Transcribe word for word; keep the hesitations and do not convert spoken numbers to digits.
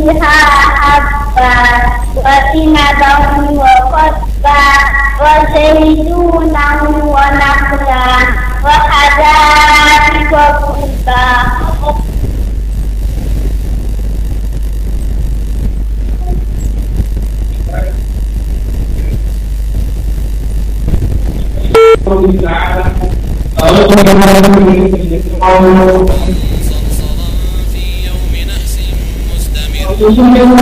فيها حبا وعنبا وقضبا وزيتونا ونخلا وحدائق غلبا صرصرا في يوم نحس مستمر